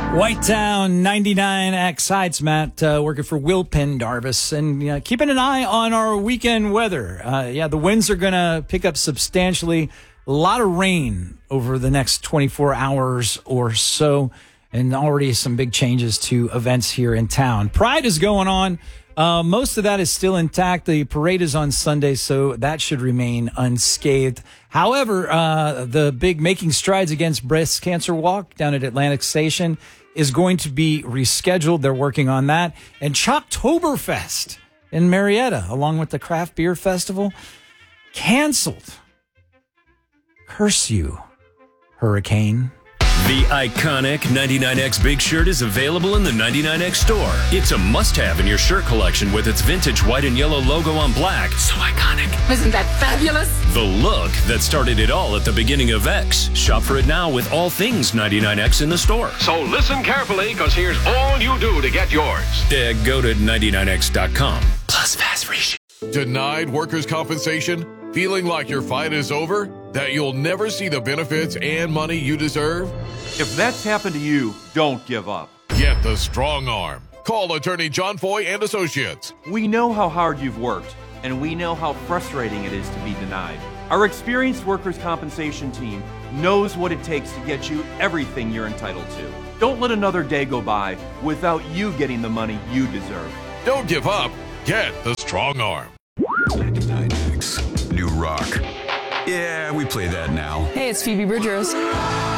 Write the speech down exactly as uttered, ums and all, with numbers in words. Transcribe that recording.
Whitetown ninety-nine X. Hi, it's Matt, uh, working for Will Pendarvis, and uh, keeping an eye on our weekend weather. Uh, yeah, the winds are going to pick up substantially. A lot of rain over the next twenty-four hours or so, and already some big changes to events here in town. Pride is going on. Uh, most of that is still intact. The parade is on Sunday, so that should remain unscathed. However, uh, the big Making Strides Against Breast Cancer walk down at Atlantic Station is going to be rescheduled. They're working on that. And Choptoberfest in Marietta, along with the Craft Beer Festival, canceled. Curse you, Hurricane. The iconic ninety-nine X Big Shirt is available in the ninety-nine X store. It's a must-have in your shirt collection with its vintage white and yellow logo on black. So iconic. Isn't that fabulous? The look that started it all at the beginning of X. Shop for it now with all things ninety-nine X in the store. So listen carefully, because here's all you do to get yours. Uh, go to ninety-nine X dot com. Plus fast free shipping. Denied workers' compensation? Feeling like your fight is over? That you'll never see the benefits and money you deserve? If that's happened to you, don't give up. Get the strong arm. Call attorney John Foy and Associates. We know how hard you've worked, and we know how frustrating it is to be denied. Our experienced workers' compensation team knows what it takes to get you everything you're entitled to. Don't let another day go by without you getting the money you deserve. Don't give up. Get the strong arm. ninety-nine X. New rock. Yeah, we play that now. Hey, it's Phoebe Bridgers.